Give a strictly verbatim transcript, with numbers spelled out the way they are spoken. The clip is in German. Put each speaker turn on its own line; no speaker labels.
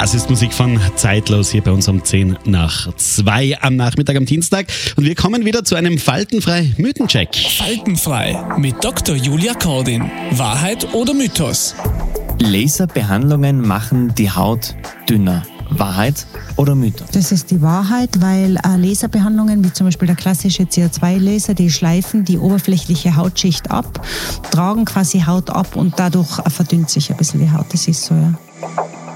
Das ist Musik von Zeitlos hier bei uns um zehn nach zwei am Nachmittag am Dienstag. Und wir kommen wieder zu einem faltenfrei Mythencheck.
Faltenfrei mit Doktor Julia Kordin. Wahrheit oder Mythos?
Laserbehandlungen machen die Haut dünner. Wahrheit oder Mythos?
Das ist die Wahrheit, weil äh, Laserbehandlungen, wie zum Beispiel der klassische C O zwei Laser, die schleifen die oberflächliche Hautschicht ab, tragen quasi Haut ab und dadurch äh, verdünnt sich ein bisschen die Haut. Das ist so, ja.